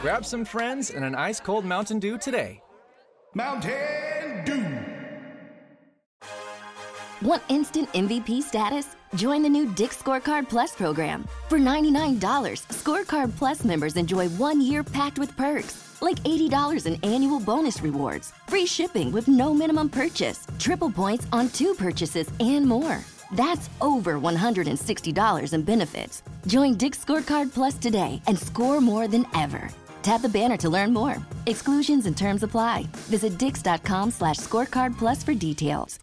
Grab some friends and an ice-cold Mountain Dew today. Mountain Dew. Want instant MVP status? Join the new Dick's Scorecard Plus program. For $99, Scorecard Plus members enjoy 1 year packed with perks, like $80 in annual bonus rewards, free shipping with no minimum purchase, triple points on 2 purchases, and more. That's over $160 in benefits. Join Dick's Scorecard Plus today and score more than ever. Tap the banner to learn more. Exclusions and terms apply. Visit dix.com/scorecard plus for details.